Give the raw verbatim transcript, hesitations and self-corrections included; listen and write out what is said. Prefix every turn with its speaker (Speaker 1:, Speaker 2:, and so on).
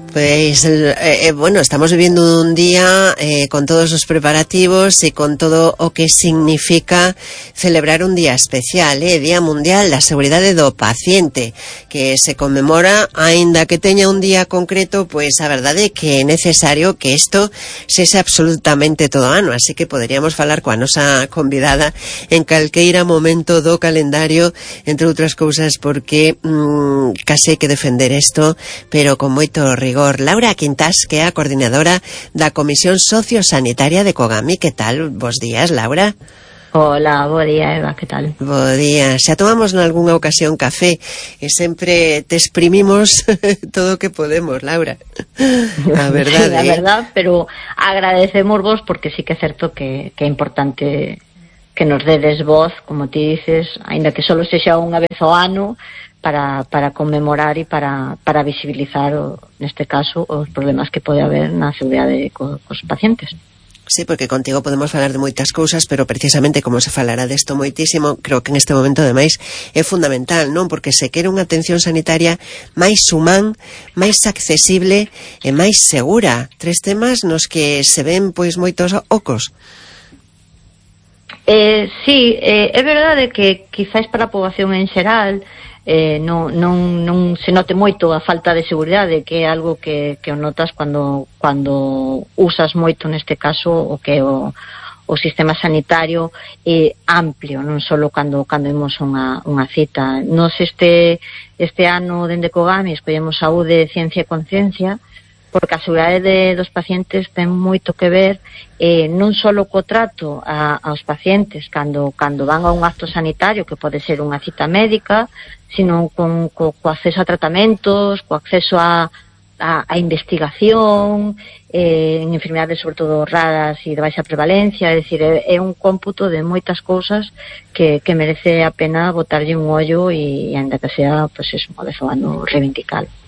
Speaker 1: Pues eh, bueno, estamos vivindo un día eh, con todos os preparativos e con todo o que significa celebrar un día especial, eh, Día Mundial da Seguridade do Paciente, que se conmemora, aínda que teña un día concreto, pois a verdade é que é necesario que isto sexa absolutamente todo ano, así que poderíamos falar coa nosa convidada en calqueira momento do calendario, entre outras cousas, porque mmm, case hai que defender isto, pero con moito rigor. Laura Quintás, que é a coordinadora da Comisión Sociosanitaria de Cogami. Que tal? Bos días, Laura.
Speaker 2: Hola, bo día, Eva, que tal?
Speaker 1: Bo día. Xa tomamos nalgúnha ocasión café e sempre te exprimimos todo o que podemos, Laura. A verdade.
Speaker 2: Sí, a verdad, pero agradecemos vos porque sí que é certo que, que é importante que nos dedes voz, como ti dices, aínda que solo sexa unha vez ao ano, para, para conmemorar e para, para visibilizar, o, neste caso, os problemas que pode haber na seguridade co, cos pacientes.
Speaker 1: Sí, porque contigo podemos falar de moitas cousas, pero precisamente como se falará desto moitísimo, creo que en este momento, ademais, é fundamental, non? Porque se quere unha atención sanitaria máis humán, máis accesible e máis segura. Tres temas nos que se ven, pois, moitos ocos.
Speaker 2: Eh, sí, eh, é verdade que quizáis para a poboación en xeral eh, non, non, non se note moito a falta de seguridade, que é algo que, que o notas cando, cando usas moito, neste caso, o que é o, o sistema sanitario é amplio, non só cando, cando imos unha, unha cita. Nos este, este ano, dende Cogami, escollemos saúde, ciencia e conciencia, porque a seguridade de, dos pacientes ten moito que ver eh, non só co trato a, aos pacientes cando, cando van a un acto sanitario, que pode ser unha cita médica, sino con, co, co acceso a tratamentos, co acceso a, a, a investigación, eh, en enfermedades sobre todo raras e de baixa prevalencia, é dicir, é, é un cómputo de moitas cousas que, que merece a pena botarlle un ollo e, e ainda que sea, pues, eso, unha vez ao ano, reivindicalo.